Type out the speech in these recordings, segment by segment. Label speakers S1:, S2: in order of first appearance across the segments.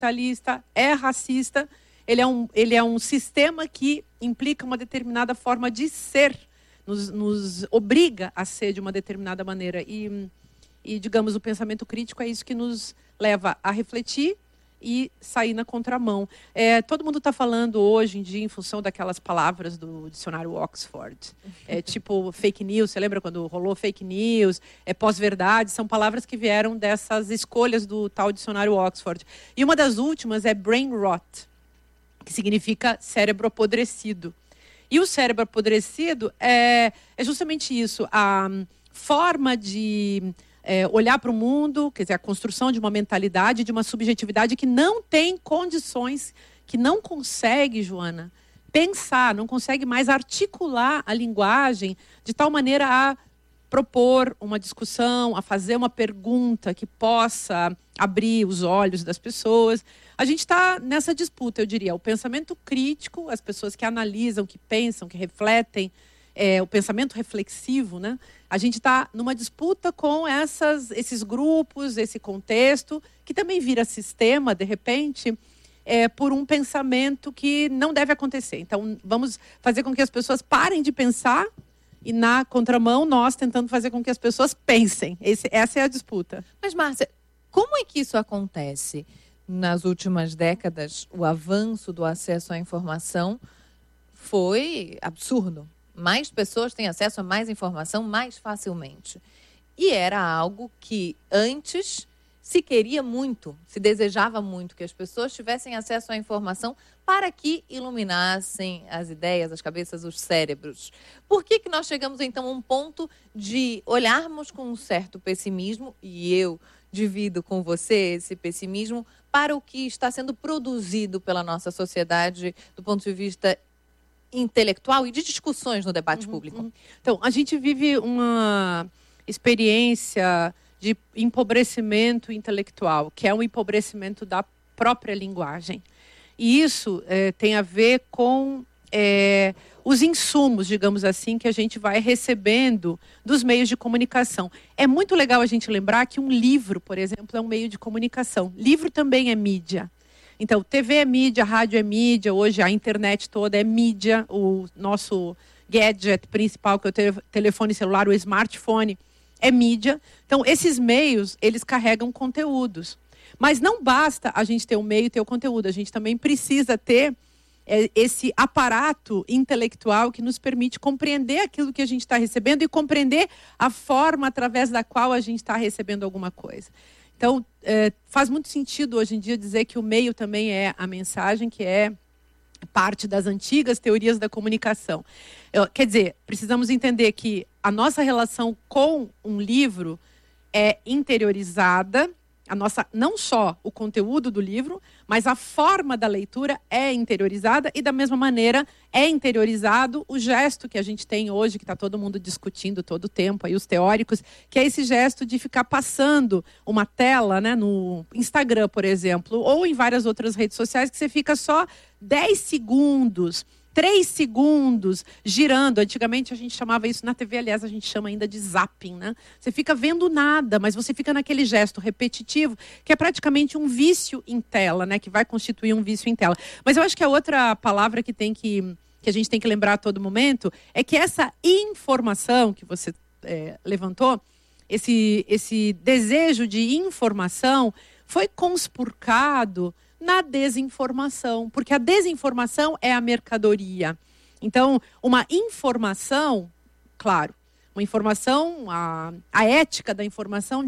S1: capitalista, é racista. Ele é um sistema que implica uma determinada forma de ser, nos obriga a ser de uma determinada maneira. E, digamos, o pensamento crítico é isso que nos leva a refletir e sair na contramão. Todo mundo está falando hoje em dia em função daquelas palavras do dicionário Oxford. Tipo fake news, você lembra quando rolou fake news? Pós-verdade, são palavras que vieram dessas escolhas do tal dicionário Oxford. E uma das últimas é brain rot, que significa cérebro apodrecido. E o cérebro apodrecido é justamente isso, a forma de olhar para o mundo, quer dizer, a construção de uma mentalidade, de uma subjetividade que não tem condições, que não consegue, Joana, pensar, não consegue mais articular a linguagem de tal maneira a propor uma discussão, a fazer uma pergunta que possa abrir os olhos das pessoas. A gente está nessa disputa, eu diria. O pensamento crítico, as pessoas que analisam, que pensam, que refletem, o pensamento reflexivo, né? A gente está numa disputa com esses grupos, esse contexto, que também vira sistema, de repente, por um pensamento que não deve acontecer. Então, vamos fazer com que as pessoas parem de pensar e, na contramão, nós tentando fazer com que as pessoas pensem. Essa é a disputa.
S2: Mas, Márcia, como é que isso acontece? Nas últimas décadas, o avanço do acesso à informação foi absurdo. Mais pessoas têm acesso a mais informação mais facilmente. E era algo que antes se queria muito, se desejava muito, que as pessoas tivessem acesso à informação para que iluminassem as ideias, as cabeças, os cérebros. Por que nós chegamos então a um ponto de olharmos com um certo pessimismo, e eu divido com você esse pessimismo, para o que está sendo produzido pela nossa sociedade do ponto de vista intelectual e de discussões no debate público?
S1: Então, a gente vive uma experiência de empobrecimento intelectual, que é um empobrecimento da própria linguagem. E isso tem a ver com os insumos, digamos assim, que a gente vai recebendo dos meios de comunicação. É muito legal a gente lembrar que um livro, por exemplo, é um meio de comunicação. Livro também é mídia. Então, TV é mídia, rádio é mídia, hoje a internet toda é mídia, o nosso gadget principal, que é o telefone celular, o smartphone, é mídia. Então, esses meios, eles carregam conteúdos. Mas não basta a gente ter o meio e ter o conteúdo, a gente também precisa ter esse aparato intelectual que nos permite compreender aquilo que a gente está recebendo e compreender a forma através da qual a gente está recebendo alguma coisa. Então, faz muito sentido hoje em dia dizer que o meio também é a mensagem, que é parte das antigas teorias da comunicação. Quer dizer, precisamos entender que a nossa relação com um livro é interiorizada, não só o conteúdo do livro, mas a forma da leitura é interiorizada e, da mesma maneira, é interiorizado o gesto que a gente tem hoje, que está todo mundo discutindo todo o tempo, aí os teóricos, que é esse gesto de ficar passando uma tela, né, no Instagram, por exemplo, ou em várias outras redes sociais, que você fica só 10 segundos, 3 segundos girando. Antigamente a gente chamava isso na TV, aliás, a gente chama ainda de zapping, né? Você fica vendo nada, mas você fica naquele gesto repetitivo, que é praticamente um vício em tela, né? Que vai constituir um vício em tela. Mas eu acho que a outra palavra que a gente tem que lembrar a todo momento é que essa informação que você levantou, esse desejo de informação, foi conspurcado na desinformação, porque a desinformação é a mercadoria. Então, uma informação, claro, uma informação, a ética da informação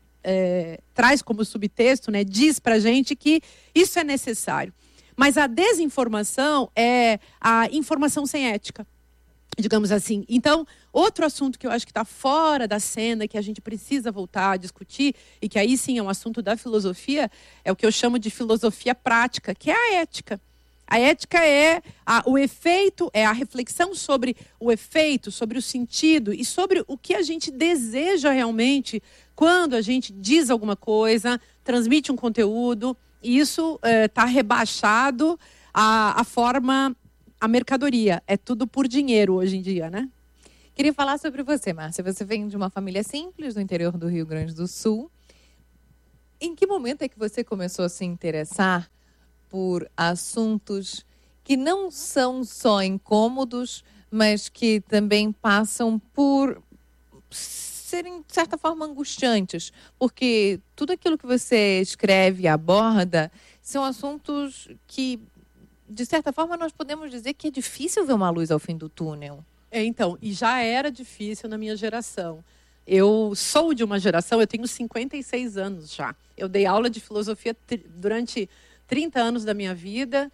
S1: traz como subtexto, né, diz pra gente que isso é necessário. Mas a desinformação é a informação sem ética, digamos assim. Então, outro assunto que eu acho que está fora da cena, que a gente precisa voltar a discutir, e que aí sim é um assunto da filosofia, é o que eu chamo de filosofia prática, que é a ética. A ética é o efeito, é a reflexão sobre o efeito, sobre o sentido e sobre o que a gente deseja realmente quando a gente diz alguma coisa, transmite um conteúdo, e isso está rebaixado à forma, à mercadoria. É tudo por dinheiro hoje em dia, né?
S2: Queria falar sobre você, Márcia. Você vem de uma família simples, do interior do Rio Grande do Sul. Em que momento é que você começou a se interessar por assuntos que não são só incômodos, mas que também passam por serem, de certa forma, angustiantes? Porque tudo aquilo que você escreve e aborda são assuntos que, de certa forma, nós podemos dizer que é difícil ver uma luz ao fim do túnel.
S1: Então, e já era difícil na minha geração. Eu sou de uma geração, eu tenho 56 anos já. Eu dei aula de filosofia durante 30 anos da minha vida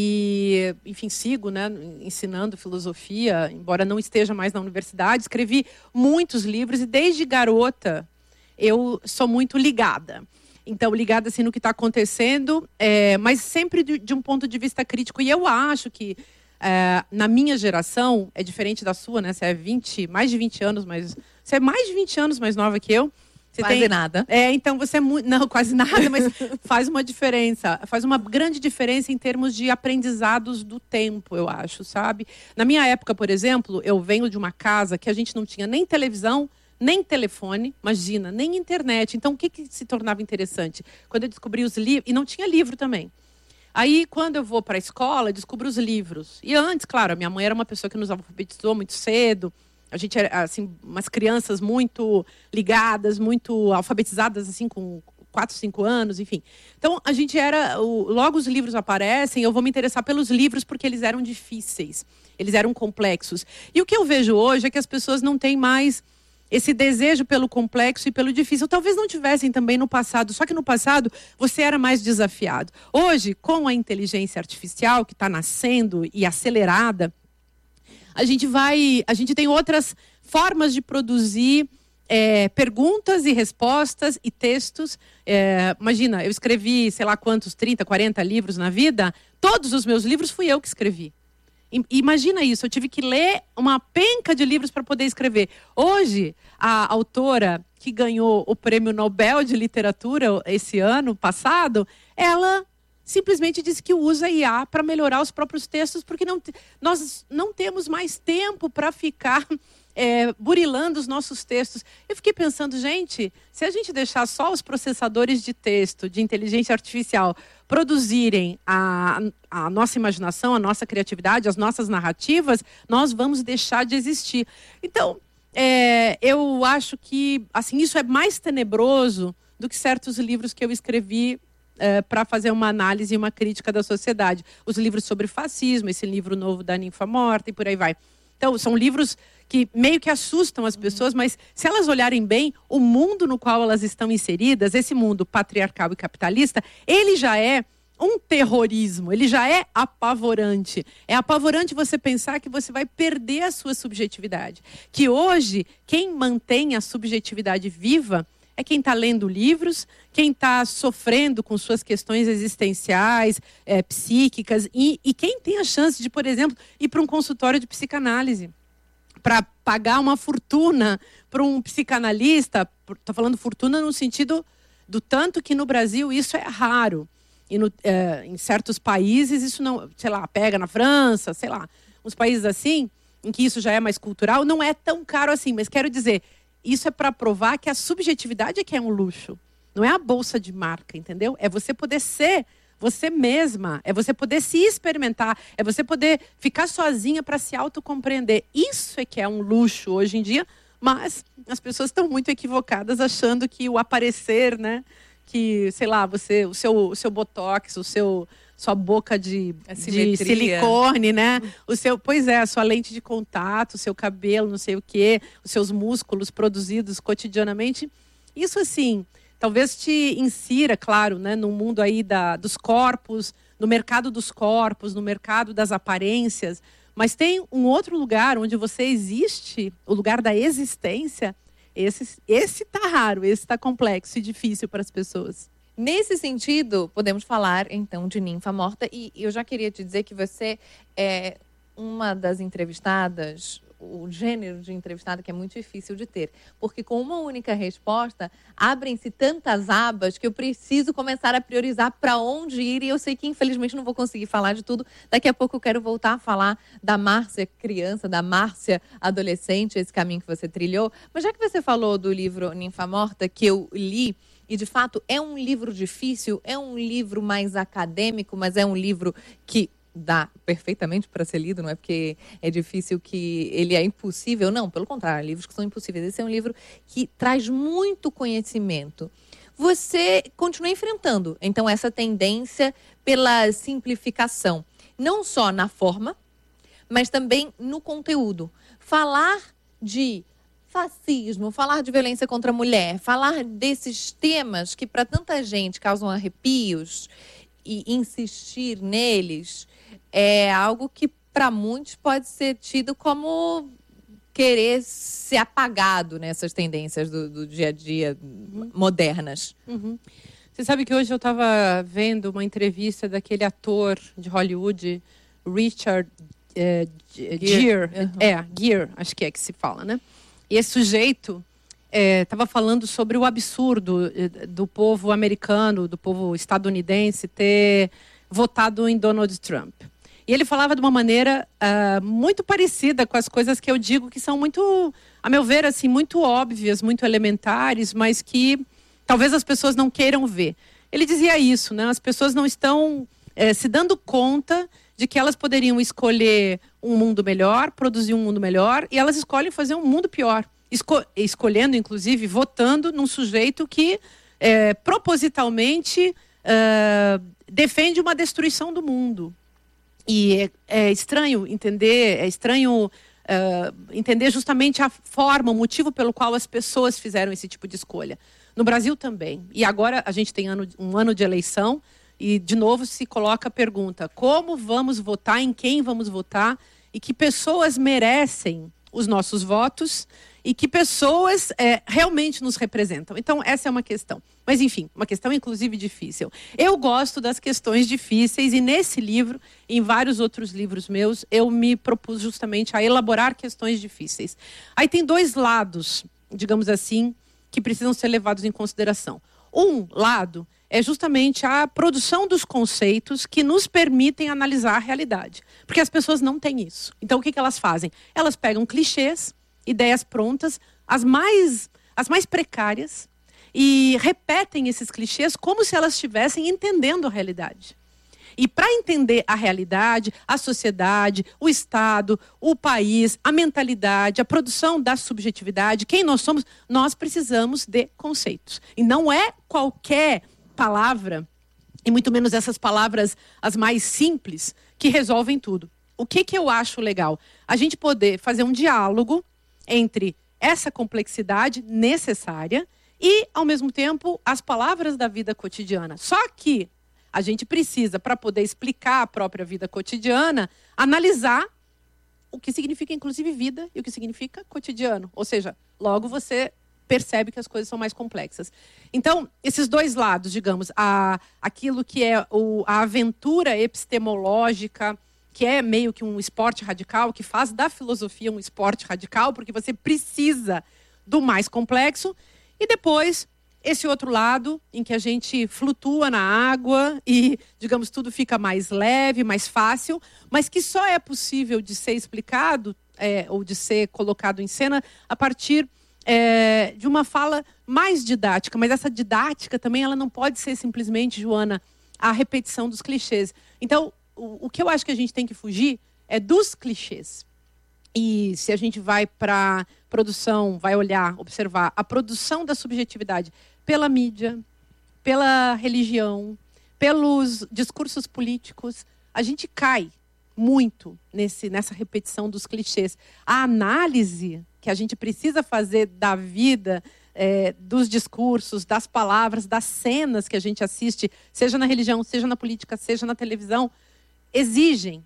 S1: e, enfim, sigo, né, ensinando filosofia, embora não esteja mais na universidade. Escrevi muitos livros e desde garota eu sou muito ligada. Então, ligada assim no que está acontecendo, mas sempre de um ponto de vista crítico. E eu acho que na minha geração, é diferente da sua, né? Você é mais de 20 anos, mas você é mais de 20 anos mais nova que eu. Você
S2: quase nada.
S1: Então você é muito. Não, quase nada, mas faz uma diferença. Faz uma grande diferença em termos de aprendizados do tempo, eu acho, sabe? Na minha época, por exemplo, eu venho de uma casa que a gente não tinha nem televisão, nem telefone, imagina, nem internet. Então, o que se tornava interessante? Quando eu descobri os livros. E não tinha livro também. Aí, quando eu vou para a escola, descubro os livros. E antes, claro, a minha mãe era uma pessoa que nos alfabetizou muito cedo. A gente era, assim, umas crianças muito ligadas, muito alfabetizadas, assim, com 4, 5 anos, enfim. Então, a gente era... Logo os livros aparecem, eu vou me interessar pelos livros porque eles eram difíceis. Eles eram complexos. E o que eu vejo hoje é que as pessoas não têm mais esse desejo pelo complexo e pelo difícil. Talvez não tivessem também no passado, só que no passado você era mais desafiado. Hoje, com a inteligência artificial que está nascendo e acelerada, a gente tem outras formas de produzir perguntas e respostas e textos. Imagina, eu escrevi, sei lá quantos, 30, 40 livros na vida. Todos os meus livros fui eu que escrevi. Imagina isso, eu tive que ler uma penca de livros para poder escrever. Hoje, a autora que ganhou o Prêmio Nobel de Literatura esse ano passado, ela simplesmente disse que usa IA para melhorar os próprios textos, porque nós não temos mais tempo para ficar burilando os nossos textos. Eu fiquei pensando, gente, se a gente deixar só os processadores de texto, de inteligência artificial, produzirem a nossa imaginação, a nossa criatividade, as nossas narrativas, nós vamos deixar de existir. Então, eu acho que assim, isso é mais tenebroso do que certos livros que eu escrevi para fazer uma análise e uma crítica da sociedade. Os livros sobre fascismo, esse livro novo da Ninfa Morta e por aí vai. Então, são livros que meio que assustam as pessoas, mas se elas olharem bem, o mundo no qual elas estão inseridas, esse mundo patriarcal e capitalista, ele já é um terrorismo, ele já é apavorante. É apavorante você pensar que você vai perder a sua subjetividade. Que hoje, quem mantém a subjetividade viva é quem está lendo livros, quem está sofrendo com suas questões existenciais, psíquicas, e quem tem a chance de, por exemplo, ir para um consultório de psicanálise, para pagar uma fortuna para um psicanalista. Estou falando fortuna no sentido do tanto que no Brasil isso é raro. E em certos países isso não, sei lá, pega na França, sei lá, uns países assim, em que isso já é mais cultural, não é tão caro assim. Mas quero dizer, isso é para provar que a subjetividade é que é um luxo. Não é a bolsa de marca, entendeu? É você poder ser você mesma, é você poder se experimentar, é você poder ficar sozinha para se autocompreender. Isso é que é um luxo hoje em dia, mas as pessoas estão muito equivocadas achando que o aparecer, né? Que, sei lá, o seu botox, sua boca de silicone, né? A sua lente de contato, o seu cabelo, não sei o quê, os seus músculos produzidos cotidianamente. Isso, assim, talvez te insira, claro, né, no mundo aí dos corpos, no mercado dos corpos, no mercado das aparências. Mas tem um outro lugar onde você existe, o lugar da existência. Esse tá raro, esse tá complexo e difícil para as pessoas.
S2: Nesse sentido, podemos falar, então, de Ninfa Morta. E eu já queria te dizer que você é uma das entrevistadas, o gênero de entrevistada que é muito difícil de ter. Porque com uma única resposta, abrem-se tantas abas que eu preciso começar a priorizar para onde ir. E eu sei que, infelizmente, não vou conseguir falar de tudo. Daqui a pouco eu quero voltar a falar da Márcia criança, da Márcia adolescente, esse caminho que você trilhou. Mas já que você falou do livro Ninfa Morta, que eu li E, de fato, é um livro difícil, é um livro mais acadêmico, mas é um livro que dá perfeitamente para ser lido, não é porque é difícil que ele é impossível, não, pelo contrário, livros que são impossíveis. Esse é um livro que traz muito conhecimento. Você continua enfrentando, então, essa tendência pela simplificação, não só na forma, mas também no conteúdo. Falar de fascismo, falar de violência contra a mulher, falar desses temas que para tanta gente causam arrepios e insistir neles é algo que para muitos pode ser tido como querer ser apagado nessas tendências do dia a dia modernas.
S1: Uhum. Você sabe que hoje eu estava vendo uma entrevista daquele ator de Hollywood, Richard Gere. Gere, acho que se fala, né? E esse sujeito estava falando sobre o absurdo do povo americano, do povo estadunidense, ter votado em Donald Trump. E ele falava de uma maneira muito parecida com as coisas que eu digo que são muito, a meu ver, assim, muito óbvias, muito elementares, mas que talvez as pessoas não queiram ver. Ele dizia isso, né? As pessoas não estão se dando conta de que elas poderiam escolher um mundo melhor, produzir um mundo melhor, e elas escolhem fazer um mundo pior. Escolhendo, inclusive, votando num sujeito que propositalmente defende uma destruição do mundo. E é estranho entender, entender justamente a forma, o motivo pelo qual as pessoas fizeram esse tipo de escolha. No Brasil também. E agora a gente tem um ano de eleição e, de novo, se coloca a pergunta: como vamos votar, em quem vamos votar e que pessoas merecem os nossos votos e que pessoas realmente nos representam. Então, essa é uma questão. Mas, enfim, uma questão, inclusive, difícil. Eu gosto das questões difíceis e, nesse livro, em vários outros livros meus, eu me propus justamente a elaborar questões difíceis. Aí tem dois lados, digamos assim, que precisam ser levados em consideração. Um lado é justamente a produção dos conceitos que nos permitem analisar a realidade. Porque as pessoas não têm isso. Então, o que elas fazem? Elas pegam clichês, ideias prontas, as mais precárias, e repetem esses clichês como se elas estivessem entendendo a realidade. E para entender a realidade, a sociedade, o Estado, o país, a mentalidade, a produção da subjetividade, quem nós somos, nós precisamos de conceitos. E não é qualquer palavra, e muito menos essas palavras as mais simples, que resolvem tudo. O que eu acho legal? A gente poder fazer um diálogo entre essa complexidade necessária e, ao mesmo tempo, as palavras da vida cotidiana. Só que a gente precisa, para poder explicar a própria vida cotidiana, analisar o que significa, inclusive, vida e o que significa cotidiano. Ou seja, logo você percebe que as coisas são mais complexas. Então, esses dois lados, digamos, aquilo que é a aventura epistemológica, que é meio que um esporte radical, que faz da filosofia um esporte radical, porque você precisa do mais complexo, e depois esse outro lado, em que a gente flutua na água e, digamos, tudo fica mais leve, mais fácil, mas que só é possível de ser explicado ou de ser colocado em cena a partir de uma fala mais didática. Mas essa didática também ela não pode ser simplesmente, Joana, a repetição dos clichês. Então, o que eu acho que a gente tem que fugir é dos clichês. E se a gente vai para produção, vai olhar, observar a produção da subjetividade pela mídia, pela religião, pelos discursos políticos, a gente cai muito nessa repetição dos clichês. A análise que a gente precisa fazer da vida, dos discursos, das palavras, das cenas que a gente assiste, seja na religião, seja na política, seja na televisão, exigem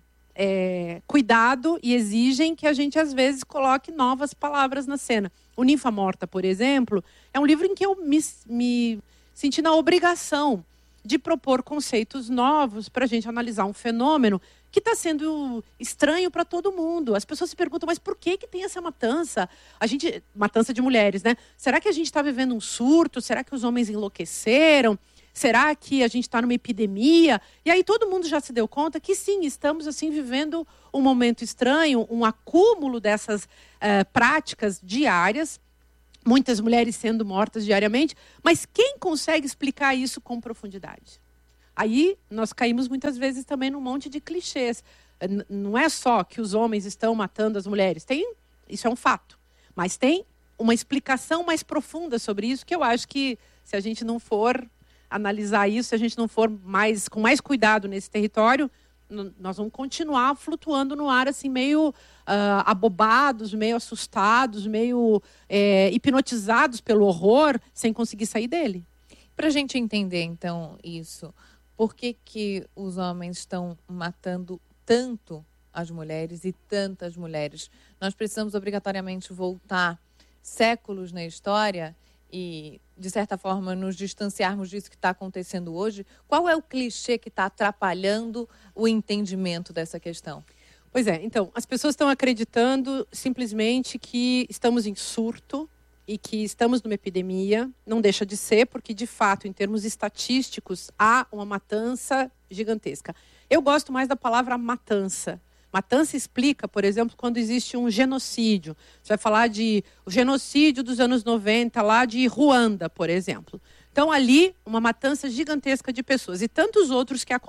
S1: cuidado e exigem que a gente, às vezes, coloque novas palavras na cena. O Ninfa Morta, por exemplo, é um livro em que eu me senti na obrigação de propor conceitos novos para a gente analisar um fenômeno que está sendo estranho para todo mundo. As pessoas se perguntam, mas por que tem essa matança? Matança de mulheres, né? Será que a gente está vivendo um surto? Será que os homens enlouqueceram? Será que a gente está numa epidemia? E aí todo mundo já se deu conta que sim, estamos assim vivendo um momento estranho, um acúmulo dessas práticas diárias, muitas mulheres sendo mortas diariamente, mas quem consegue explicar isso com profundidade? Aí nós caímos muitas vezes também num monte de clichês. Não é só que os homens estão matando as mulheres, isso é um fato, mas tem uma explicação mais profunda sobre isso, que eu acho que se a gente não for analisar isso, se a gente não for com mais cuidado nesse território, nós vamos continuar flutuando no ar assim, meio abobados, meio assustados, meio hipnotizados pelo horror, sem conseguir sair dele.
S2: Para a gente entender, então, isso, por que os homens estão matando tanto as mulheres e tantas mulheres? Nós precisamos obrigatoriamente voltar séculos na história e, de certa forma, nos distanciarmos disso que está acontecendo hoje. Qual é o clichê que está atrapalhando o entendimento dessa questão?
S1: Pois é, então, as pessoas estão acreditando simplesmente que estamos em surto e que estamos numa epidemia. Não deixa de ser, porque, de fato, em termos estatísticos, há uma matança gigantesca. Eu gosto mais da palavra matança. Matança explica, por exemplo, quando existe um genocídio. Você vai falar o genocídio dos anos 90, lá de Ruanda, por exemplo. Então, ali, uma matança gigantesca de pessoas. E tantos outros que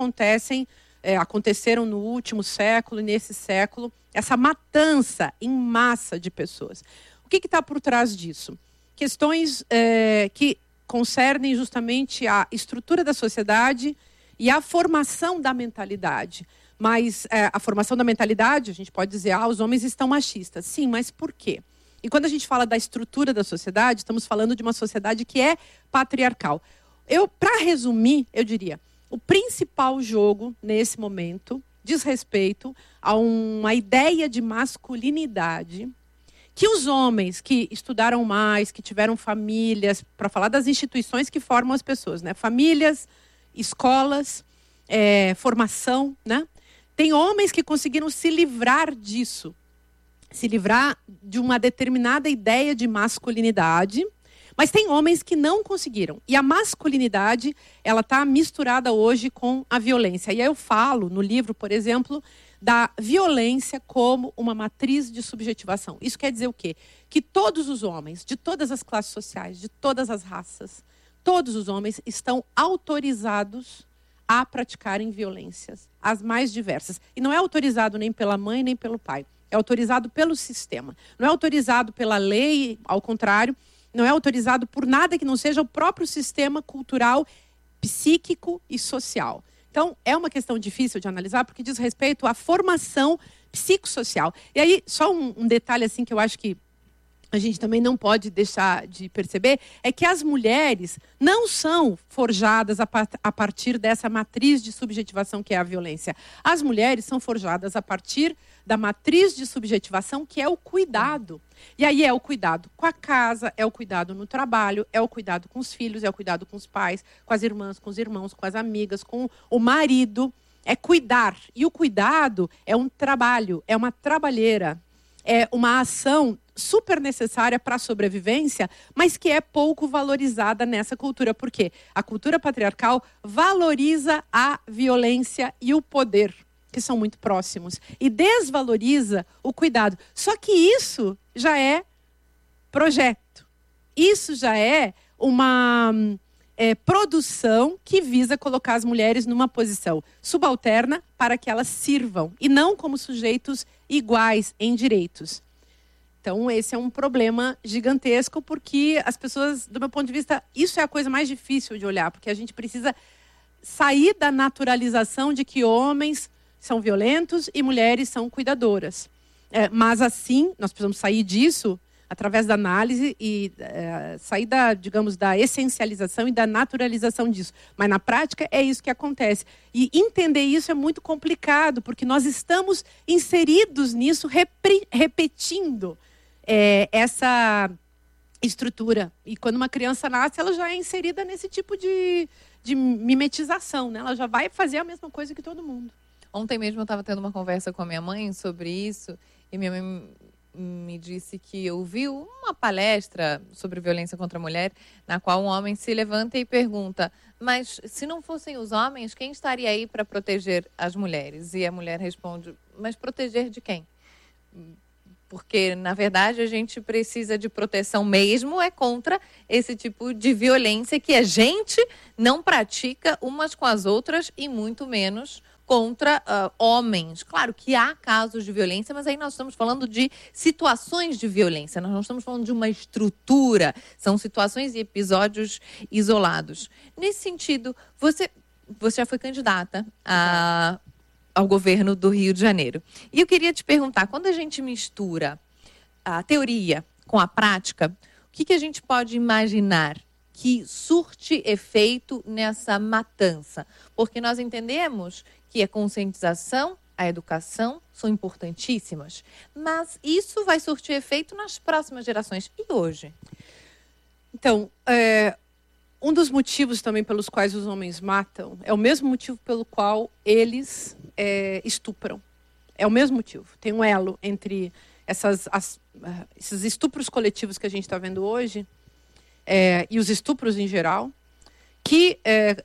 S1: aconteceram no último século e nesse século. Essa matança em massa de pessoas. O que está por trás disso? Questões que concernem justamente a estrutura da sociedade e a formação da mentalidade. Mas a formação da mentalidade, a gente pode dizer, os homens estão machistas. Sim, mas por quê? E quando a gente fala da estrutura da sociedade, estamos falando de uma sociedade que é patriarcal. Para resumir, eu diria, o principal jogo nesse momento diz respeito a uma ideia de masculinidade que os homens que estudaram mais, que tiveram famílias, para falar das instituições que formam as pessoas, né? Famílias, escolas, formação, né? Tem homens que conseguiram se livrar disso, se livrar de uma determinada ideia de masculinidade, mas tem homens que não conseguiram. E a masculinidade, ela está misturada hoje com a violência. E aí eu falo no livro, por exemplo, da violência como uma matriz de subjetivação. Isso quer dizer o quê? Que todos os homens, de todas as classes sociais, de todas as raças, todos os homens estão autorizados a praticarem violências, as mais diversas. E não é autorizado nem pela mãe, nem pelo pai. É autorizado pelo sistema. Não é autorizado pela lei, ao contrário. Não é autorizado por nada que não seja o próprio sistema cultural, psíquico e social. Então, é uma questão difícil de analisar, porque diz respeito à formação psicossocial. E aí, só um detalhe assim que eu acho que a gente também não pode deixar de perceber, é que as mulheres não são forjadas a partir dessa matriz de subjetivação que é a violência. As mulheres são forjadas a partir da matriz de subjetivação que é o cuidado. E aí é o cuidado com a casa, é o cuidado no trabalho, é o cuidado com os filhos, é o cuidado com os pais, com as irmãs, com os irmãos, com as amigas, com o marido. É cuidar. E o cuidado é um trabalho, é uma trabalheira, é uma ação super necessária para a sobrevivência, mas que é pouco valorizada nessa cultura. Por quê? A cultura patriarcal valoriza a violência e o poder, que são muito próximos, e desvaloriza o cuidado. Só que isso já é projeto. Isso já é uma produção que visa colocar as mulheres numa posição subalterna para que elas sirvam, e não como sujeitos iguais em direitos. Então, esse é um problema gigantesco, porque as pessoas, do meu ponto de vista, isso é a coisa mais difícil de olhar, porque a gente precisa sair da naturalização de que homens são violentos e mulheres são cuidadoras. Mas assim, nós precisamos sair disso através da análise e sair da essencialização e da naturalização disso. Mas na prática é isso que acontece. E entender isso é muito complicado, porque nós estamos inseridos nisso, repetindo essa estrutura. E quando uma criança nasce, ela já é inserida nesse tipo de mimetização, né? Ela já vai fazer a mesma coisa que todo mundo.
S2: Ontem mesmo eu estava tendo uma conversa com a minha mãe sobre isso, e minha mãe me disse que ouviu uma palestra sobre violência contra a mulher, na qual um homem se levanta e pergunta: mas se não fossem os homens, quem estaria aí para proteger as mulheres? E a mulher responde: mas proteger de quem? Porque, na verdade, a gente precisa de proteção mesmo contra esse tipo de violência que a gente não pratica umas com as outras e muito menos contra homens. Claro que há casos de violência, mas aí nós estamos falando de situações de violência. Nós não estamos falando de uma estrutura. São situações e episódios isolados. Nesse sentido, você já foi candidata ao governo do Rio de Janeiro. E eu queria te perguntar, quando a gente mistura a teoria com a prática, o que a gente pode imaginar que surte efeito nessa matança? Porque nós entendemos que a conscientização, a educação são importantíssimas, mas isso vai surtir efeito nas próximas gerações. E hoje?
S1: Então, um dos motivos também pelos quais os homens matam é o mesmo motivo pelo qual eles estupram. É o mesmo motivo. Tem um elo entre esses estupros coletivos que a gente está vendo hoje e os estupros em geral, que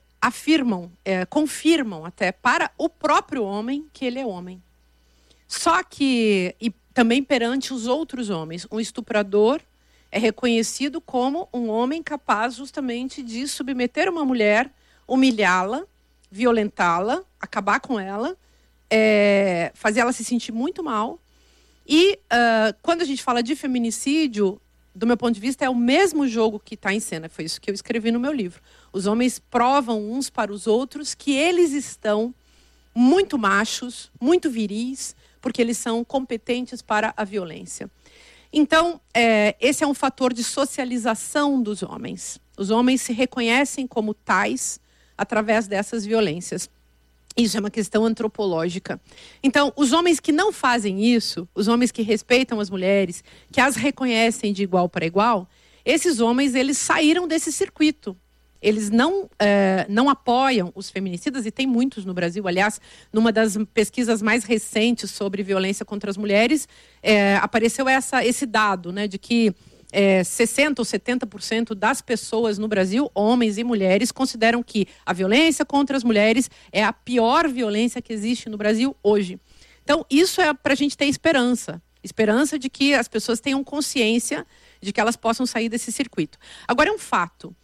S1: confirmam até para o próprio homem que ele é homem. Só que, e também perante os outros homens, um estuprador é reconhecido como um homem capaz justamente de submeter uma mulher, humilhá-la, violentá-la, acabar com ela, fazer ela se sentir muito mal. E quando a gente fala de feminicídio, do meu ponto de vista, é o mesmo jogo que está em cena. Foi isso que eu escrevi no meu livro. Os homens provam uns para os outros que eles estão muito machos, muito viris, porque eles são competentes para a violência. Então, esse é um fator de socialização dos homens. Os homens se reconhecem como tais através dessas violências. Isso é uma questão antropológica. Então, os homens que não fazem isso, os homens que respeitam as mulheres, que as reconhecem de igual para igual, esses homens, eles saíram desse circuito. Eles não apoiam os feminicidas, e tem muitos no Brasil. Aliás, numa das pesquisas mais recentes sobre violência contra as mulheres, apareceu esse dado, né, de que 60% ou 70% das pessoas no Brasil, homens e mulheres, consideram que a violência contra as mulheres é a pior violência que existe no Brasil hoje. Então, isso é para a gente ter esperança. Esperança de que as pessoas tenham consciência de que elas possam sair desse circuito. Agora, é um fato.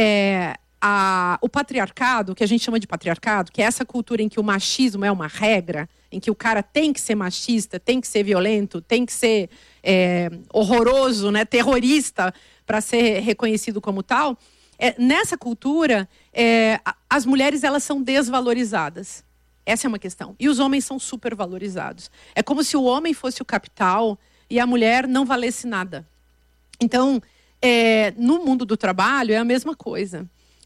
S1: O patriarcado, que a gente chama de patriarcado, que é essa cultura em que o machismo é uma regra, em que o cara tem que ser machista, tem que ser violento, tem que ser horroroso, né, terrorista, para ser reconhecido como tal. Nessa cultura, as mulheres, elas são desvalorizadas. Essa é uma questão. E os homens são supervalorizados. É como se o homem fosse o capital e a mulher não valesse nada. Então, no mundo do trabalho é a mesma coisa.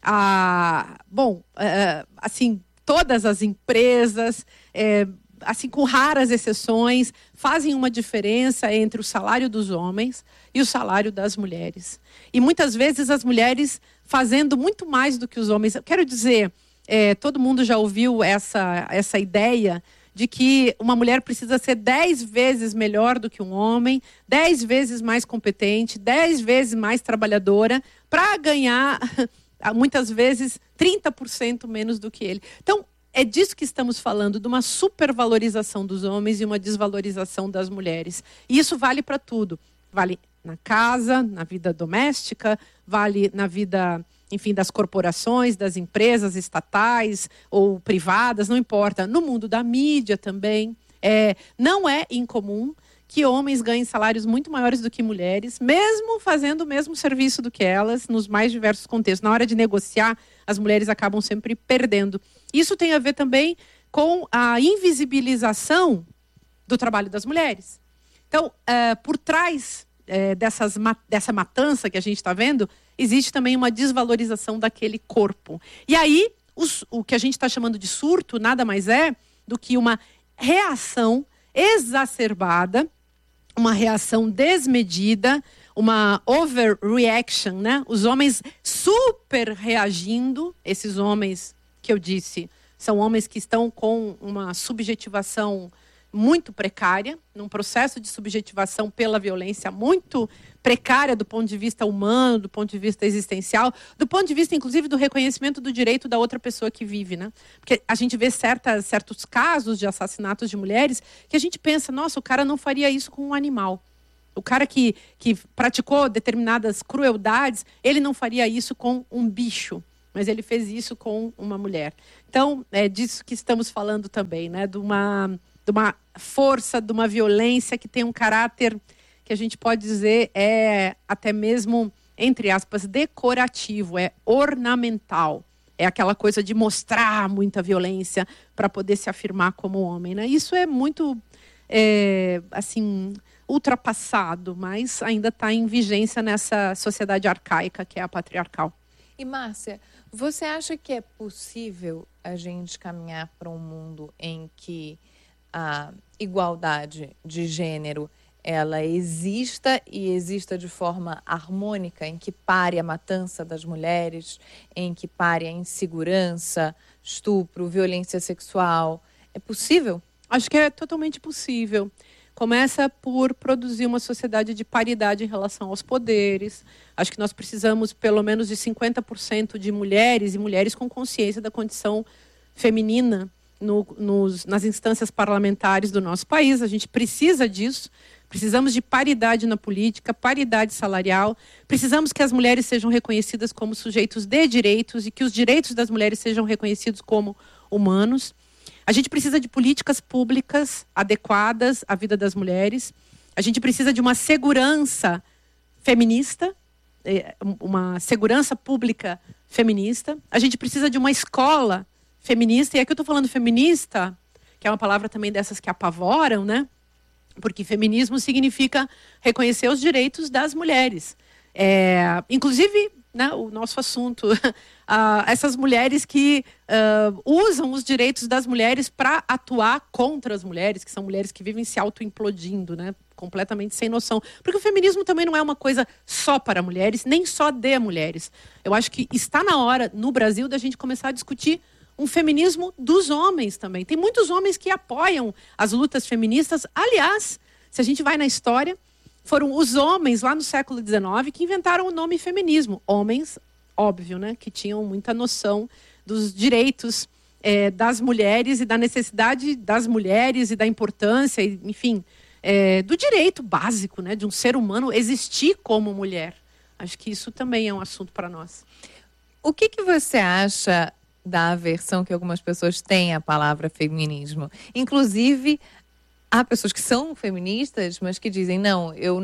S1: Assim, todas as empresas, assim, com raras exceções, fazem uma diferença entre o salário dos homens e o salário das mulheres. E muitas vezes as mulheres fazendo muito mais do que os homens. Eu quero dizer, todo mundo já ouviu essa ideia de que uma mulher precisa ser 10 vezes melhor do que um homem, 10 vezes mais competente, 10 vezes mais trabalhadora, para ganhar, muitas vezes, 30% menos do que ele. Então, é disso que estamos falando, de uma supervalorização dos homens e uma desvalorização das mulheres. E isso vale para tudo. Vale na casa, na vida doméstica, vale na vida, enfim, das corporações, das empresas estatais ou privadas, não importa. No mundo da mídia também. Não é incomum que homens ganhem salários muito maiores do que mulheres, mesmo fazendo o mesmo serviço do que elas, nos mais diversos contextos. Na hora de negociar, as mulheres acabam sempre perdendo. Isso tem a ver também com a invisibilização do trabalho das mulheres. Então, por trás dessa matança que a gente está vendo, existe também uma desvalorização daquele corpo. E aí, o que a gente está chamando de surto nada mais é do que uma reação exacerbada, uma reação desmedida, uma overreaction, né? Os homens super reagindo, esses homens que eu disse, são homens que estão com uma subjetivação muito precária, num processo de subjetivação pela violência muito precária do ponto de vista humano, do ponto de vista existencial, do ponto de vista, inclusive, do reconhecimento do direito da outra pessoa que vive, né? Porque a gente vê certos casos de assassinatos de mulheres que a gente pensa, nossa, o cara não faria isso com um animal. O cara que praticou determinadas crueldades, ele não faria isso com um bicho, mas ele fez isso com uma mulher. Então, é disso que estamos falando também, né? De uma força, de uma violência que tem um caráter que a gente pode dizer é até mesmo, entre aspas, decorativo, é ornamental. É aquela coisa de mostrar muita violência para poder se afirmar como homem, né? Isso é muito, assim, ultrapassado, mas ainda está em vigência nessa sociedade arcaica que é a patriarcal.
S2: E Márcia, você acha que é possível a gente caminhar para um mundo em que a igualdade de gênero ela exista e exista de forma harmônica, em que pare a matança das mulheres, em que pare a insegurança, estupro, violência sexual? É possível?
S1: Acho que é totalmente possível. Começa por produzir uma sociedade de paridade em relação aos poderes. Acho que nós precisamos pelo menos de 50% de mulheres e mulheres com consciência da condição feminina nas instâncias parlamentares do nosso país. A gente precisa disso. Precisamos de paridade na política, paridade salarial. Precisamos que as mulheres sejam reconhecidas como sujeitos de direitos e que os direitos das mulheres sejam reconhecidos como humanos. A gente precisa de políticas públicas adequadas à vida das mulheres. A gente precisa de uma segurança feminista, uma segurança pública feminista. A gente precisa de uma escola feminista. E aqui eu estou falando feminista, que é uma palavra também dessas que apavoram, né? Porque feminismo significa reconhecer os direitos das mulheres. Inclusive, né, o nosso assunto, essas mulheres que usam os direitos das mulheres para atuar contra as mulheres, que são mulheres que vivem se auto-implodindo, né, completamente sem noção. Porque o feminismo também não é uma coisa só para mulheres, nem só de mulheres. Eu acho que está na hora, no Brasil, da gente começar a discutir um feminismo dos homens também. Tem muitos homens que apoiam as lutas feministas. Aliás, se a gente vai na história, foram os homens lá no século XIX que inventaram o nome feminismo. Homens, óbvio, né, que tinham muita noção dos direitos das mulheres e da necessidade das mulheres e da importância, enfim, do direito básico, né, de um ser humano existir como mulher. Acho que isso também é um assunto para nós.
S2: O que você acha da aversão que algumas pessoas têm à palavra feminismo? Inclusive, há pessoas que são feministas, mas que dizem, não, eu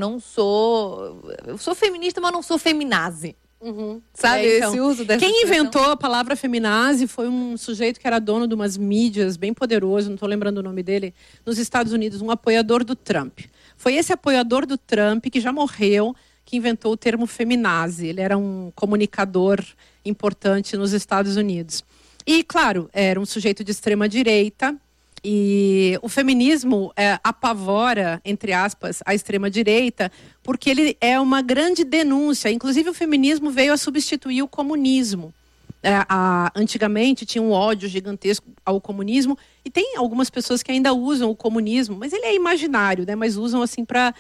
S2: sou feminista, mas não sou feminazi.
S1: Uhum.
S2: Sabe, então, esse uso dessa
S1: Quem
S2: expressão?
S1: inventou a palavra feminazi foi um sujeito que era dono de umas mídias bem poderoso, não estou lembrando o nome dele, nos Estados Unidos, um apoiador do Trump. Foi esse apoiador do Trump, que já morreu, que inventou o termo feminazi. Ele era um comunicador importante nos Estados Unidos. E, claro, era um sujeito de extrema-direita, e o feminismo apavora, entre aspas, a extrema-direita, porque ele é uma grande denúncia. Inclusive, o feminismo veio a substituir o comunismo. Antigamente tinha um ódio gigantesco ao comunismo, e tem algumas pessoas que ainda usam o comunismo, mas ele é imaginário, né? Mas usam assim para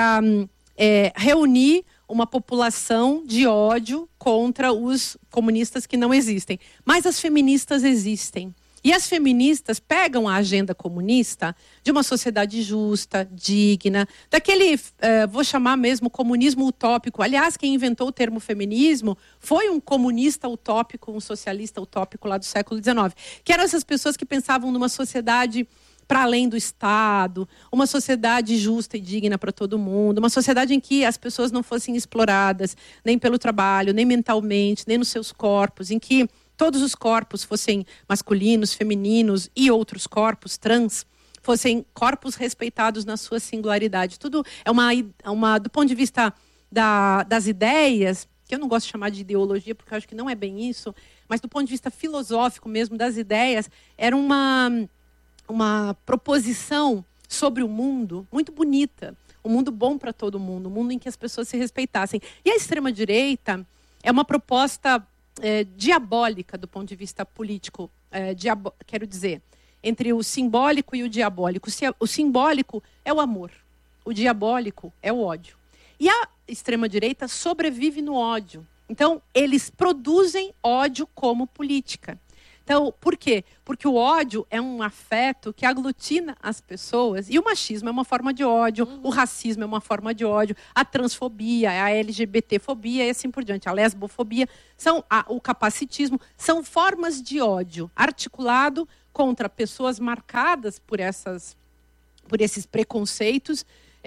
S1: reunir uma população de ódio contra os comunistas que não existem. Mas as feministas existem. E as feministas pegam a agenda comunista de uma sociedade justa, digna, daquele, vou chamar mesmo, comunismo utópico. Aliás, quem inventou o termo feminismo foi um comunista utópico, um socialista utópico lá do século XIX. Que eram essas pessoas que pensavam numa sociedade para além do Estado, uma sociedade justa e digna para todo mundo, uma sociedade em que as pessoas não fossem exploradas, nem pelo trabalho, nem mentalmente, nem nos seus corpos, em que todos os corpos fossem masculinos, femininos e outros corpos trans, fossem corpos respeitados na sua singularidade. Tudo é do ponto de vista das ideias, que eu não gosto de chamar de ideologia, porque eu acho que não é bem isso, mas do ponto de vista filosófico mesmo, das ideias, era uma proposição sobre o mundo muito bonita, um mundo bom para todo mundo, um mundo em que as pessoas se respeitassem. E a extrema-direita é uma proposta diabólica do ponto de vista político. Quero dizer, entre o simbólico e o diabólico. O simbólico é o amor, o diabólico é o ódio. E a extrema-direita sobrevive no ódio. Então, eles produzem ódio como política. Então, por quê? Porque o ódio é um afeto que aglutina as pessoas. E o machismo é uma forma de ódio, o racismo é uma forma de ódio, a transfobia, a LGBTfobia e assim por diante, a lesbofobia, o capacitismo, são formas de ódio articulado contra pessoas marcadas por esses preconceitos.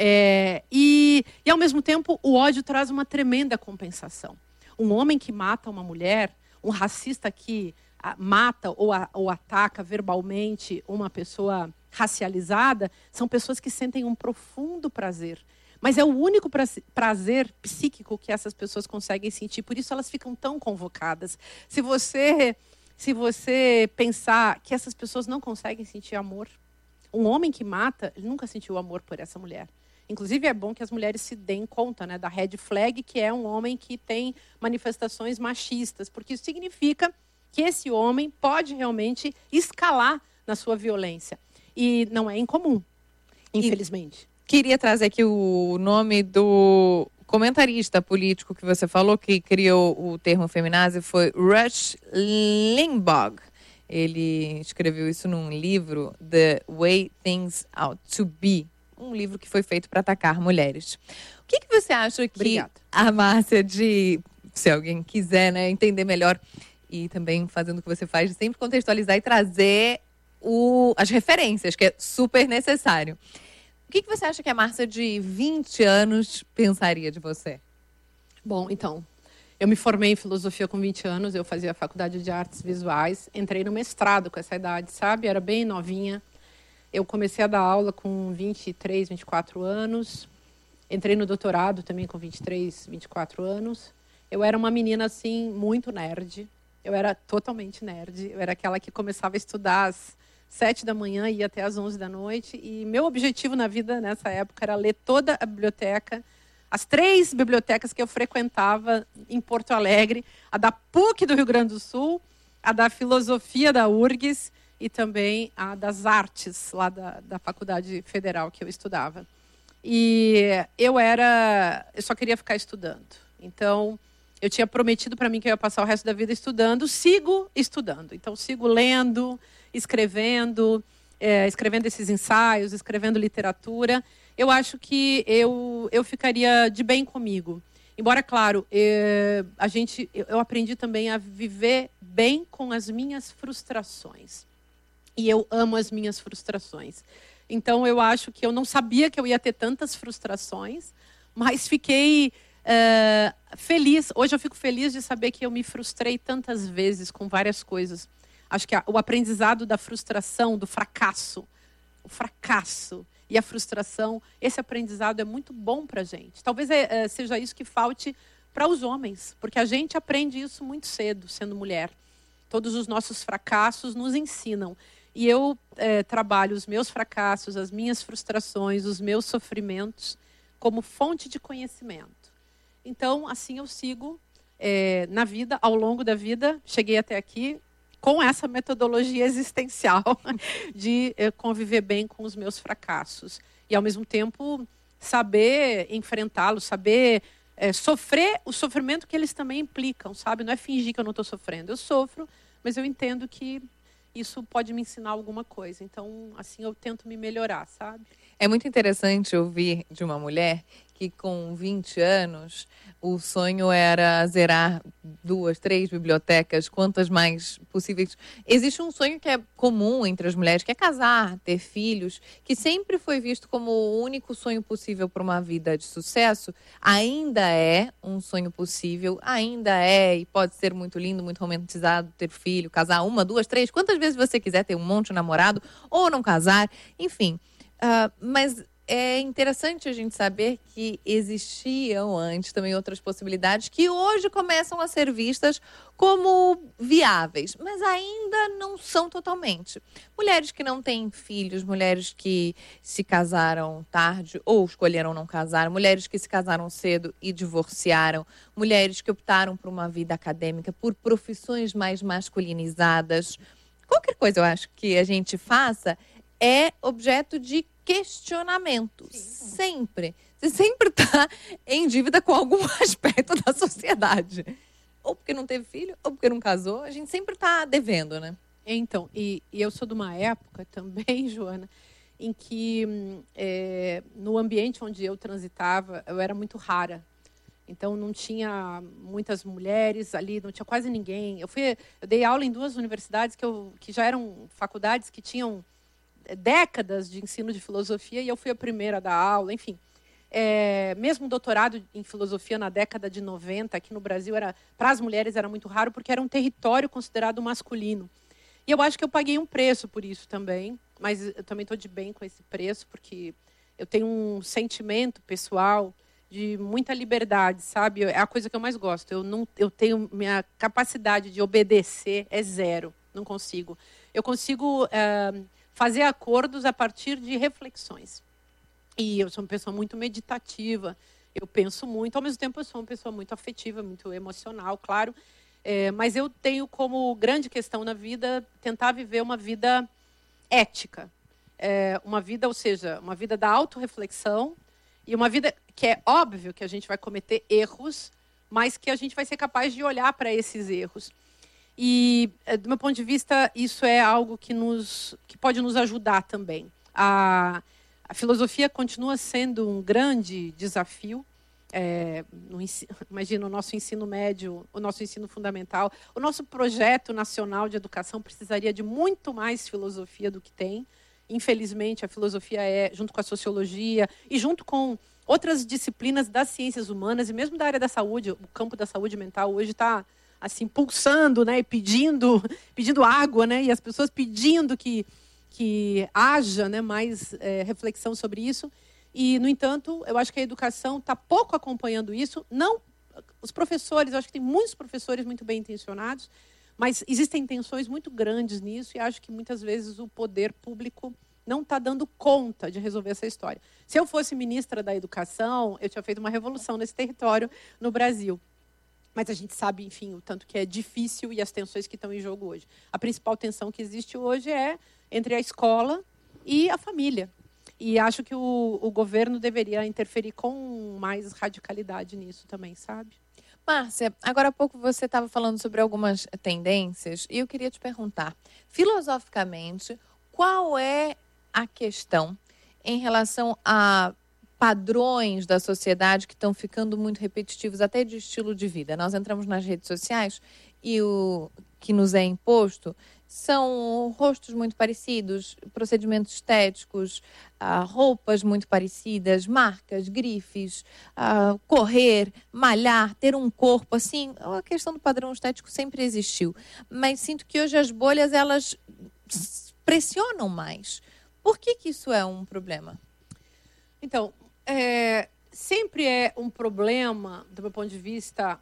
S1: E, ao mesmo tempo, o ódio traz uma tremenda compensação. Um homem que mata uma mulher, um racista que mata ou ataca verbalmente uma pessoa racializada, são pessoas que sentem um profundo prazer. Mas é o único prazer psíquico que essas pessoas conseguem sentir. Por isso elas ficam tão convocadas. Se você pensar que essas pessoas não conseguem sentir amor, um homem que mata, ele nunca sentiu amor por essa mulher. Inclusive, é bom que as mulheres se deem conta, né, da red flag, que é um homem que tem manifestações machistas, porque isso significa que esse homem pode realmente escalar na sua violência. E não é incomum, infelizmente.
S2: Queria trazer aqui o nome do comentarista político que você falou, que criou o termo feminazi, foi Rush Limbaugh. Ele escreveu isso num livro, The Way Things Ought to Be, um livro que foi feito para atacar mulheres. O que você acha que
S1: Obrigada.
S2: A Márcia, se alguém quiser, né, entender melhor, e também fazendo o que você faz, de sempre contextualizar e trazer as referências, que é super necessário. O que você acha que a Márcia de 20 anos pensaria de você?
S1: Bom, então, eu me formei em filosofia com 20 anos, eu fazia faculdade de artes visuais, entrei no mestrado com essa idade, sabe? Era bem novinha. Eu comecei a dar aula com 23, 24 anos. Entrei no doutorado também com 23, 24 anos. Eu era uma menina, assim, muito nerd. Eu era totalmente nerd. Eu era aquela que começava a estudar às 7 da manhã e ia até às 11 da noite. E meu objetivo na vida, nessa época, era ler toda a biblioteca, as 3 bibliotecas que eu frequentava em Porto Alegre, a da PUC do Rio Grande do Sul, a da Filosofia da URGS e também a das Artes, lá da Faculdade Federal que eu estudava. E eu só queria ficar estudando. Então, eu tinha prometido para mim que eu ia passar o resto da vida estudando, sigo estudando. Então, sigo lendo, escrevendo esses ensaios, escrevendo literatura. Eu acho que eu ficaria de bem comigo. Embora, claro, eu aprendi também a viver bem com as minhas frustrações. E eu amo as minhas frustrações. Então, eu acho que eu não sabia que eu ia ter tantas frustrações, mas fiquei feliz. Hoje eu fico feliz de saber que eu me frustrei tantas vezes com várias coisas. Acho que o aprendizado da frustração, do fracasso, o fracasso e a frustração, esse aprendizado é muito bom para a gente. Talvez seja isso que falte para os homens, porque a gente aprende isso muito cedo, sendo mulher. Todos os nossos fracassos nos ensinam. E eu trabalho os meus fracassos, as minhas frustrações, os meus sofrimentos como fonte de conhecimento. Então, assim eu sigo na vida, ao longo da vida, cheguei até aqui com essa metodologia existencial de conviver bem com os meus fracassos. E, ao mesmo tempo, saber enfrentá-los, saber sofrer o sofrimento que eles também implicam, sabe? Não é fingir que eu não estou sofrendo. Eu sofro, mas eu entendo que isso pode me ensinar alguma coisa. Então, assim, eu tento me melhorar, sabe?
S2: É muito interessante ouvir de uma mulher que com 20 anos o sonho era zerar 2, 3 bibliotecas, quantas mais possíveis. Existe um sonho que é comum entre as mulheres, que é casar, ter filhos, que sempre foi visto como o único sonho possível para uma vida de sucesso. Ainda é um sonho possível, ainda é, e pode ser muito lindo, muito romantizado, ter filho, casar 1, 2, 3, quantas vezes você quiser, ter um monte de namorado, ou não casar, enfim. Mas é interessante a gente saber que existiam antes também outras possibilidades que hoje começam a ser vistas como viáveis, mas ainda não são totalmente. Mulheres que não têm filhos, mulheres que se casaram tarde ou escolheram não casar, mulheres que se casaram cedo e divorciaram, mulheres que optaram por uma vida acadêmica, por profissões mais masculinizadas, qualquer coisa eu acho que a gente faça é objeto de questionamento. Sim. Sempre. Você sempre está em dívida com algum aspecto da sociedade. Ou porque não teve filho, ou porque não casou. A gente sempre está devendo, né?
S1: Então, e eu sou de uma época também, Joana, em que no ambiente onde eu transitava, eu era muito rara. Então, não tinha muitas mulheres ali, não tinha quase ninguém. Eu dei aula em 2 universidades que já eram faculdades que tinham décadas de ensino de filosofia, e eu fui a primeira a dar aula, enfim. Mesmo doutorado em filosofia na década de 90, aqui no Brasil, para as mulheres era muito raro, porque era um território considerado masculino. E eu acho que eu paguei um preço por isso também, mas eu também estou de bem com esse preço, porque eu tenho um sentimento pessoal de muita liberdade, sabe? É a coisa que eu mais gosto. Eu tenho minha capacidade de obedecer é zero, não consigo. Eu consigo fazer acordos a partir de reflexões. E eu sou uma pessoa muito meditativa, eu penso muito, ao mesmo tempo eu sou uma pessoa muito afetiva, muito emocional, claro. Mas eu tenho como grande questão na vida tentar viver uma vida ética. Uma vida, ou seja, uma vida da autorreflexão e uma vida que é óbvio que a gente vai cometer erros, mas que a gente vai ser capaz de olhar para esses erros. E, do meu ponto de vista, isso é algo que pode nos ajudar também. A filosofia continua sendo um grande desafio. Imagina, o nosso ensino médio, o nosso ensino fundamental, o nosso projeto nacional de educação precisaria de muito mais filosofia do que tem. Infelizmente, a filosofia junto com a sociologia e junto com outras disciplinas das ciências humanas e mesmo da área da saúde, o campo da saúde mental hoje está assim pulsando, né, e pedindo água, né, e as pessoas pedindo que haja, né, mais reflexão sobre isso. E, no entanto, eu acho que a educação está pouco acompanhando isso. Não, os professores, eu acho que tem muitos professores muito bem intencionados, mas existem tensões muito grandes nisso e acho que muitas vezes o poder público não está dando conta de resolver essa história. Se eu fosse ministra da Educação, eu tinha feito uma revolução nesse território no Brasil. Mas a gente sabe, enfim, o tanto que é difícil e as tensões que estão em jogo hoje. A principal tensão que existe hoje é entre a escola e a família. E acho que o governo deveria interferir com mais radicalidade nisso também, sabe?
S2: Márcia, agora há pouco você estava falando sobre algumas tendências e eu queria te perguntar, filosoficamente, qual é a questão em relação a padrões da sociedade que estão ficando muito repetitivos, até de estilo de vida? Nós entramos nas redes sociais e o que nos é imposto são rostos muito parecidos, procedimentos estéticos, roupas muito parecidas, marcas, grifes, correr, malhar, ter um corpo, assim, a questão do padrão estético sempre existiu. Mas sinto que hoje as bolhas, elas pressionam mais. Por que isso é um problema?
S1: Então, sempre é um problema, do meu ponto de vista,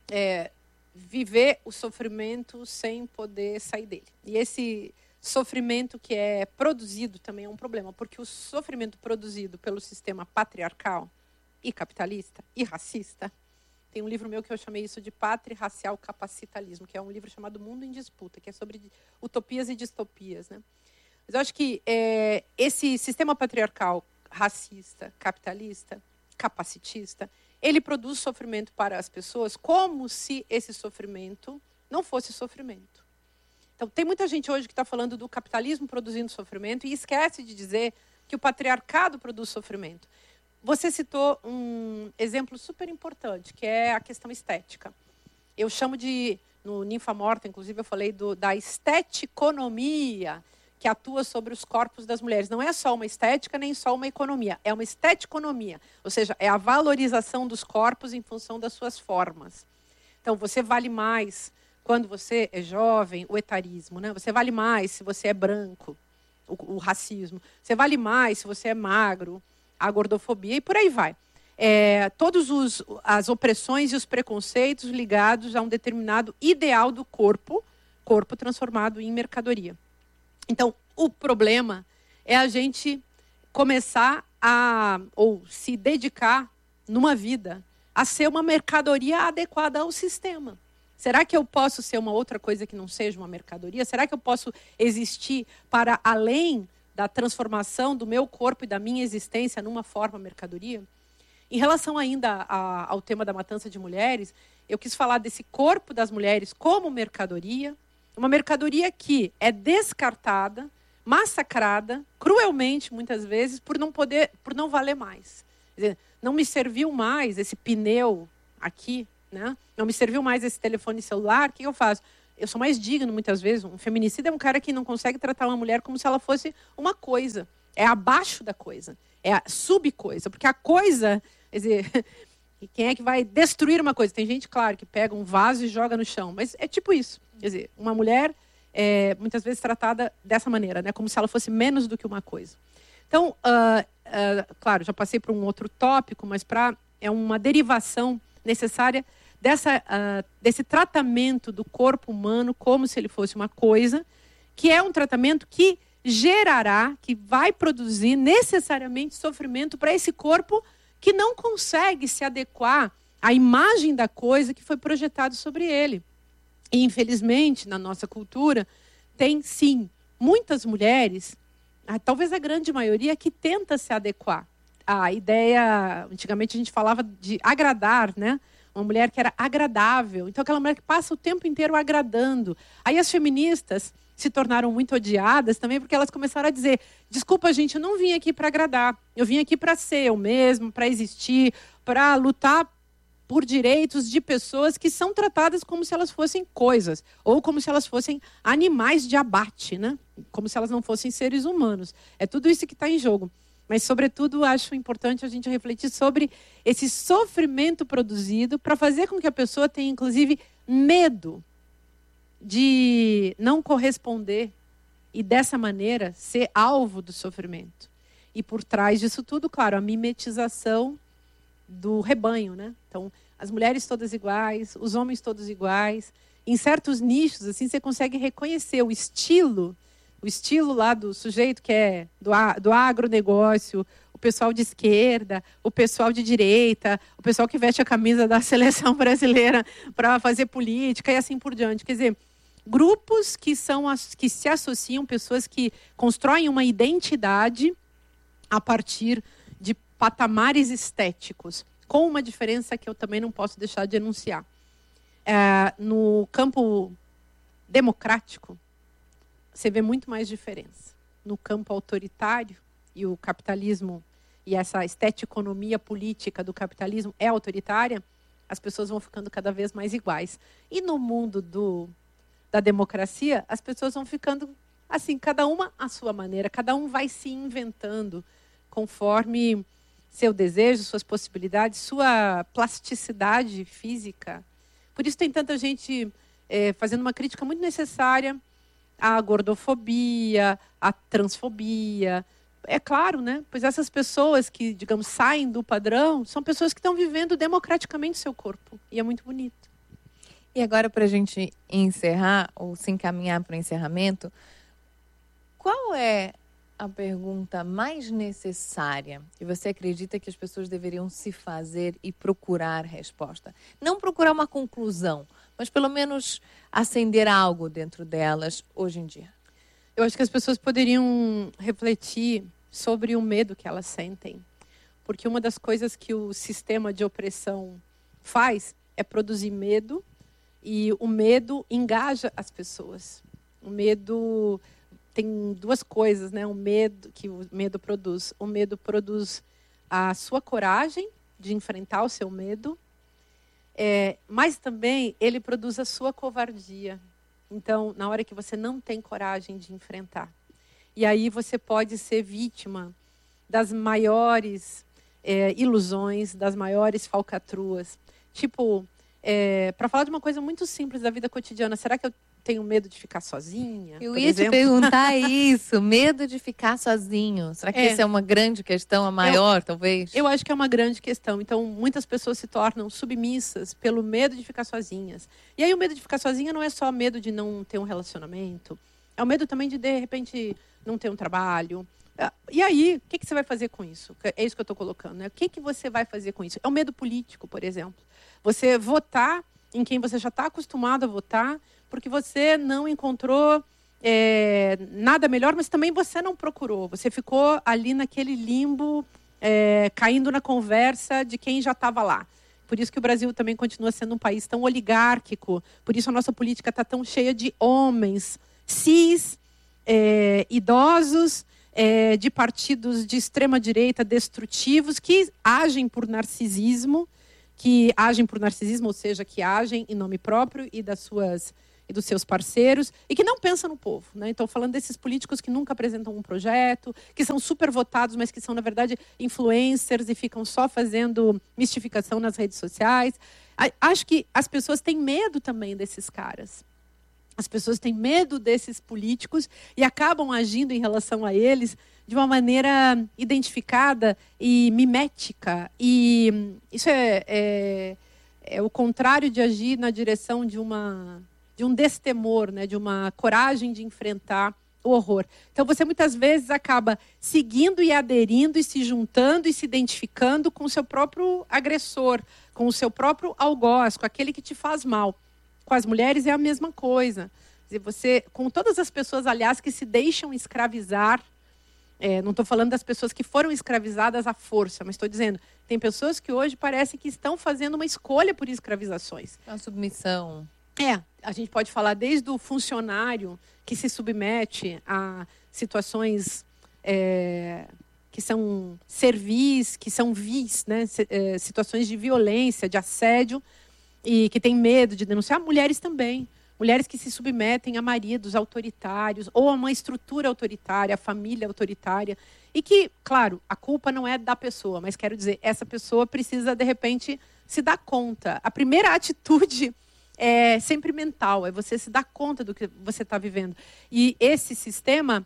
S1: viver o sofrimento sem poder sair dele. E esse sofrimento que é produzido também é um problema, porque o sofrimento produzido pelo sistema patriarcal e capitalista e racista, tem um livro meu que eu chamei isso de Patriarcal Capacitalismo, que é um livro chamado Mundo em Disputa, que é sobre utopias e distopias, né? Mas eu acho que esse sistema patriarcal, racista, capitalista, capacitista, ele produz sofrimento para as pessoas como se esse sofrimento não fosse sofrimento. Então, tem muita gente hoje que está falando do capitalismo produzindo sofrimento e esquece de dizer que o patriarcado produz sofrimento. Você citou um exemplo super importante, que é a questão estética. Eu chamo no Ninfa Morta, inclusive, eu falei da esteticonomia, que atua sobre os corpos das mulheres. Não é só uma estética, nem só uma economia. É uma esteticonomia, ou seja, é a valorização dos corpos em função das suas formas. Então, você vale mais quando você é jovem, o etarismo, né? Você vale mais se você é branco, o racismo. Você vale mais se você é magro, a gordofobia, e por aí vai. Todas as opressões e os preconceitos ligados a um determinado ideal do corpo transformado em mercadoria. Então, o problema é a gente começar ou se dedicar numa vida a ser uma mercadoria adequada ao sistema. Será que eu posso ser uma outra coisa que não seja uma mercadoria? Será que eu posso existir para além da transformação do meu corpo e da minha existência numa forma mercadoria? Em relação ainda ao tema da matança de mulheres, eu quis falar desse corpo das mulheres como mercadoria, uma mercadoria que é descartada, massacrada, cruelmente, muitas vezes, por não valer mais. Quer dizer, não me serviu mais esse pneu aqui, né? Não me serviu mais esse telefone celular, o que eu faço? Eu sou mais digno, muitas vezes. Um feminicida é um cara que não consegue tratar uma mulher como se ela fosse uma coisa. É abaixo da coisa. É a subcoisa. Porque a coisa... Quer dizer, quem é que vai destruir uma coisa? Tem gente, claro, que pega um vaso e joga no chão. Mas é tipo isso. Quer dizer, uma mulher é muitas vezes tratada dessa maneira, né? Como se ela fosse menos do que uma coisa. Então, claro, já passei para um outro tópico, mas é uma derivação necessária desse tratamento do corpo humano como se ele fosse uma coisa, que é um tratamento que gerará, que vai produzir necessariamente sofrimento para esse corpo que não consegue se adequar à imagem da coisa que foi projetado sobre ele. E, infelizmente, na nossa cultura, tem, sim, muitas mulheres, talvez a grande maioria, que tenta se adequar. A ideia, antigamente a gente falava de agradar, né? Uma mulher que era agradável. Então, aquela mulher que passa o tempo inteiro agradando. Aí as feministas se tornaram muito odiadas também, porque elas começaram a dizer: desculpa, gente, eu não vim aqui para agradar. Eu vim aqui para ser eu mesmo, para existir, para lutar por direitos de pessoas que são tratadas como se elas fossem coisas, ou como se elas fossem animais de abate, né? Como se elas não fossem seres humanos. É tudo isso que está em jogo. Mas, sobretudo, acho importante a gente refletir sobre esse sofrimento produzido para fazer com que a pessoa tenha, inclusive, medo de não corresponder e, dessa maneira, ser alvo do sofrimento. E, por trás disso tudo, claro, a mimetização do rebanho, né? Então, as mulheres todas iguais, os homens todos iguais. Em certos nichos, assim, você consegue reconhecer o estilo lá do sujeito que é do agronegócio, o pessoal de esquerda, o pessoal de direita, o pessoal que veste a camisa da seleção brasileira para fazer política e assim por diante. Quer dizer, grupos que se associam, pessoas que constroem uma identidade a partir de patamares estéticos, com uma diferença que eu também não posso deixar de enunciar. No campo democrático, você vê muito mais diferença. No campo autoritário, e o capitalismo e essa esteticonomia política do capitalismo é autoritária, as pessoas vão ficando cada vez mais iguais. E no mundo da democracia, as pessoas vão ficando assim, cada uma à sua maneira, cada um vai se inventando conforme seu desejo, suas possibilidades, sua plasticidade física. Por isso tem tanta gente fazendo uma crítica muito necessária à gordofobia, à transfobia. É claro, né? Pois essas pessoas que, digamos, saem do padrão são pessoas que estão vivendo democraticamente seu corpo. E é muito bonito.
S2: E agora, para a gente encerrar, ou se encaminhar para o encerramento, qual é a pergunta mais necessária que você acredita que as pessoas deveriam se fazer e procurar resposta? Não procurar uma conclusão, mas pelo menos acender algo dentro delas hoje em dia.
S1: Eu acho que as pessoas poderiam refletir sobre o medo que elas sentem. Porque uma das coisas que o sistema de opressão faz é produzir medo, e o medo engaja as pessoas. O medo tem duas coisas, né? O medo que o medo produz. O medo produz a sua coragem de enfrentar o seu medo, mas também ele produz a sua covardia. Então, na hora que você não tem coragem de enfrentar. E aí você pode ser vítima das maiores ilusões, das maiores falcatruas. Tipo, para falar de uma coisa muito simples da vida cotidiana, será que eu tenho medo de ficar sozinha?
S2: Eu ia te perguntar isso, medo de ficar sozinho. Será que essa é uma grande questão, a maior, talvez?
S1: Eu acho que é uma grande questão. Então, muitas pessoas se tornam submissas pelo medo de ficar sozinhas. E aí o medo de ficar sozinha não é só medo de não ter um relacionamento. É o medo também de repente, não ter um trabalho. E aí, o que você vai fazer com isso? É isso que eu estou colocando, né? O que você vai fazer com isso? É o medo político, por exemplo. Você votar em quem você já está acostumado a votar, porque você não encontrou nada melhor, mas também você não procurou. Você ficou ali naquele limbo, caindo na conversa de quem já estava lá. Por isso que o Brasil também continua sendo um país tão oligárquico. Por isso a nossa política está tão cheia de homens cis, idosos, de partidos de extrema-direita destrutivos que agem por narcisismo, ou seja, que agem em nome próprio e dos seus parceiros, e que não pensam no povo, né? Então, falando desses políticos que nunca apresentam um projeto, que são super votados, mas que são, na verdade, influencers e ficam só fazendo mistificação nas redes sociais. Acho que as pessoas têm medo também desses caras. As pessoas têm medo desses políticos e acabam agindo em relação a eles de uma maneira identificada e mimética. E isso é o contrário de agir na direção de um destemor, né? De uma coragem de enfrentar o horror. Então você muitas vezes acaba seguindo e aderindo e se juntando e se identificando com o seu próprio agressor, com o seu próprio algoz, com aquele que te faz mal. Com as mulheres é a mesma coisa. Você, com todas as pessoas, aliás, que se deixam escravizar, não estou falando das pessoas que foram escravizadas à força, mas estou dizendo, tem pessoas que hoje parece que estão fazendo uma escolha por escravizações.
S2: A submissão.
S1: A gente pode falar desde o funcionário que se submete a situações que são servis, que são vis, né? Situações de violência, de assédio, e que tem medo de denunciar. Mulheres também. Mulheres que se submetem a maridos autoritários ou a uma estrutura autoritária, a família autoritária. E que, claro, a culpa não é da pessoa, mas quero dizer, essa pessoa precisa, de repente, se dar conta. A primeira atitude é sempre mental, é você se dar conta do que você está vivendo. E esse sistema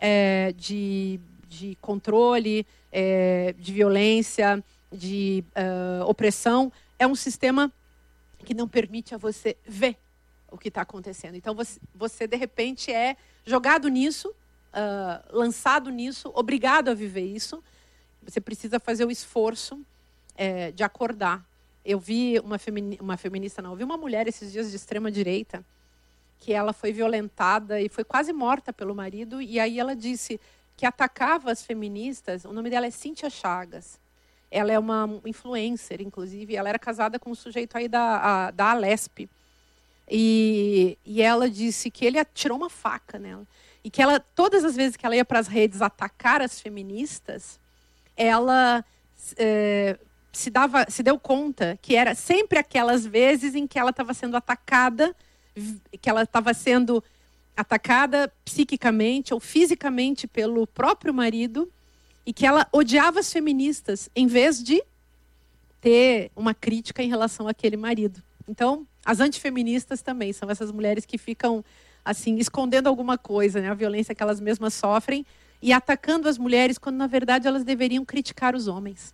S1: de controle, de violência, de opressão, é um sistema que não permite a você ver o que está acontecendo. Então, você de repente, é jogado nisso, lançado nisso, obrigado a viver isso. Você precisa fazer o esforço de acordar. Eu vi uma mulher esses dias de extrema-direita, que ela foi violentada e foi quase morta pelo marido, e aí ela disse que atacava as feministas. O nome dela é Cíntia Chagas. Ela é uma influencer, inclusive. Ela era casada com um sujeito aí da Alesp. E ela disse que ele atirou uma faca nela. E que ela, todas as vezes que ela ia para as redes atacar as feministas, ela se deu conta que era sempre aquelas vezes em que ela estava sendo atacada, que ela estava sendo atacada psiquicamente ou fisicamente pelo próprio marido, e que ela odiava as feministas, em vez de ter uma crítica em relação àquele marido. Então, as antifeministas também são essas mulheres que ficam assim, escondendo alguma coisa, né? A violência que elas mesmas sofrem, e atacando as mulheres, quando na verdade elas deveriam criticar os homens.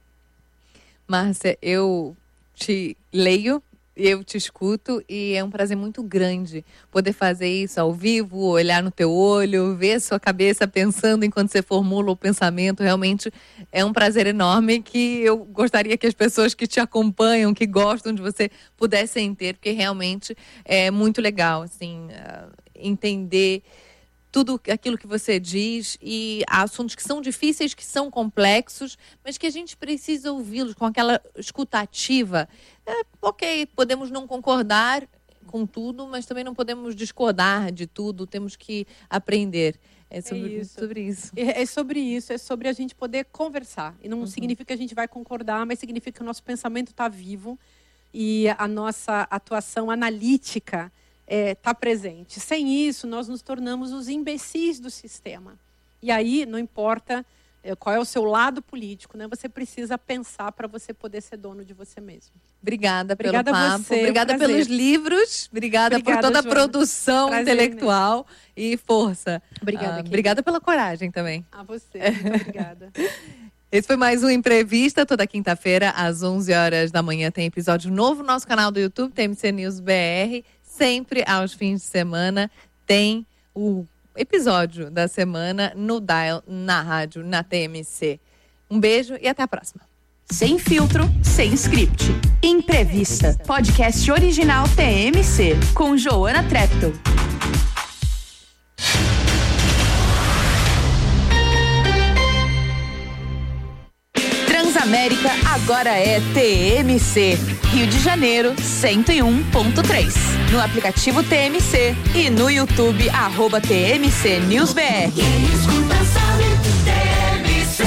S2: Márcia, eu te leio, eu te escuto, e é um prazer muito grande poder fazer isso ao vivo, olhar no teu olho, ver sua cabeça pensando enquanto você formula o pensamento. Realmente é um prazer enorme que eu gostaria que as pessoas que te acompanham, que gostam de você, pudessem ter, porque realmente é muito legal, assim, entender tudo aquilo que você diz, e há assuntos que são difíceis, que são complexos, mas que a gente precisa ouvi-los com aquela escuta ativa. Ok, podemos não concordar com tudo, mas também não podemos discordar de tudo, temos que aprender. É sobre isso.
S1: É sobre isso, é sobre a gente poder conversar. E não significa que a gente vai concordar, mas significa que o nosso pensamento está vivo e a nossa atuação analítica está presente. Sem isso, nós nos tornamos os imbecis do sistema. E aí, não importa qual é o seu lado político, né? Você precisa pensar para você poder ser dono de você mesmo.
S2: Obrigada pelo papo, obrigada pelos livros, obrigada por toda a produção intelectual e força. Obrigada pela coragem também.
S1: A você, muito obrigada.
S2: Esse foi mais um Entrevista. Toda quinta-feira, às 11 horas da manhã, tem episódio novo no nosso canal do YouTube, TMC News BR. Sempre aos fins de semana tem o episódio da semana no Dial, na rádio, na TMC. Um beijo e até a próxima.
S3: Sem filtro, sem script. Imprevista, podcast original TMC, com Joana Treptow. Transamérica agora é TMC. Rio de Janeiro, 101.3. No aplicativo TMC e no YouTube, @TMC NewsBR.
S4: Quem escuta sabe, TMC.